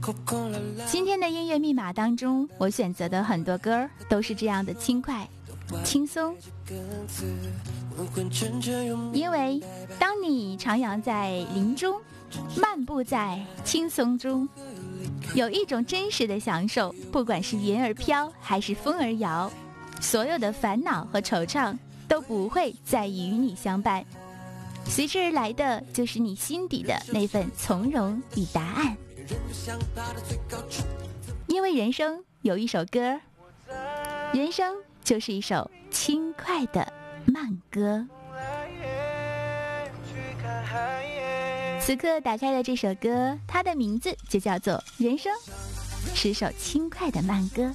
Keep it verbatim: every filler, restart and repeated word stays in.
今天的音乐密码当中，我选择的很多歌都是这样的轻快轻松，因为当你徜徉在林中，漫步在轻松中，有一种真实的享受，不管是云儿飘还是风儿摇，所有的烦恼和惆怅都不会再与你相伴，随之而来的就是你心底的那份从容与答案。因为人生有一首歌，人生就是一首轻快的慢歌。此刻打开了这首歌，它的名字就叫做《人生》，是首轻快的慢歌。